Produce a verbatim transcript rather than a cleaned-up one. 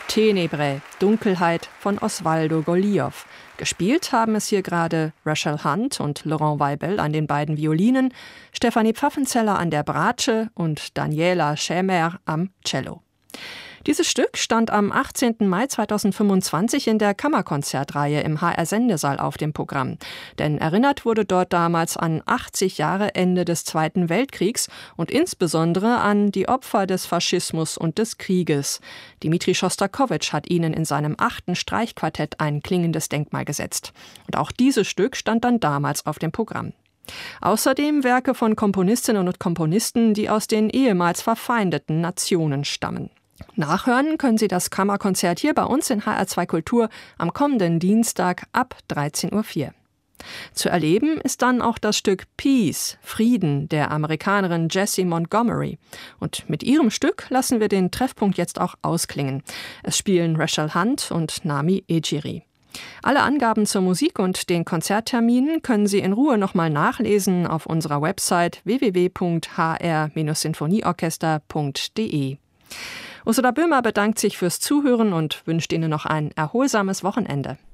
Tenebrae, Dunkelheit von Osvaldo Golijov. Gespielt haben es hier gerade Rachel Hunt und Laurent Weibel an den beiden Violinen, Stefanie Pfaffenzeller an der Bratsche und Daniela Schämer am Cello. Dieses Stück stand am achtzehnten Mai zweitausendfünfundzwanzig in der Kammerkonzertreihe im H R-Sendesaal auf dem Programm. Denn erinnert wurde dort damals an achtzig Jahre Ende des Zweiten Weltkriegs und insbesondere an die Opfer des Faschismus und des Krieges. Dmitri Schostakowitsch hat ihnen in seinem achten Streichquartett ein klingendes Denkmal gesetzt. Und auch dieses Stück stand dann damals auf dem Programm. Außerdem Werke von Komponistinnen und Komponisten, die aus den ehemals verfeindeten Nationen stammen. Nachhören können Sie das Kammerkonzert hier bei uns in H R zwei Kultur am kommenden Dienstag ab dreizehn Uhr vier. Zu erleben ist dann auch das Stück Peace, Frieden, der Amerikanerin Jessie Montgomery. Und mit ihrem Stück lassen wir den Treffpunkt jetzt auch ausklingen. Es spielen Rachel Hunt und Nami Ejiri. Alle Angaben zur Musik und den Konzertterminen können Sie in Ruhe nochmal nachlesen auf unserer Website w w w punkt h r sinfonieorchester punkt d e. Ursula Böhmer bedankt sich fürs Zuhören und wünscht Ihnen noch ein erholsames Wochenende.